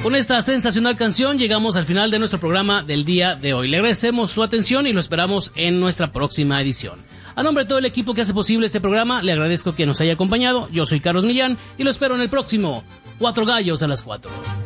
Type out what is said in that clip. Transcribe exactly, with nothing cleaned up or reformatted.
Con esta sensacional canción llegamos al final de nuestro programa del día de hoy. Le agradecemos su atención y lo esperamos en nuestra próxima edición. A nombre de todo el equipo que hace posible este programa, le agradezco que nos haya acompañado. Yo soy Carlos Millán y lo espero en el próximo Cuatro Gallos a las Cuatro.